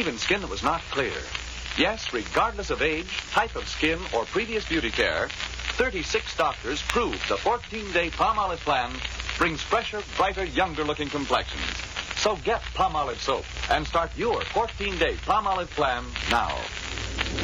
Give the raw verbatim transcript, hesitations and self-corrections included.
even skin that was not clear. Yes, regardless of age, type of skin, or previous beauty care, thirty-six doctors proved the fourteen-day Palmolive plan brings fresher, brighter, younger-looking complexions. So get Palmolive soap and start your fourteen-day Palmolive plan now.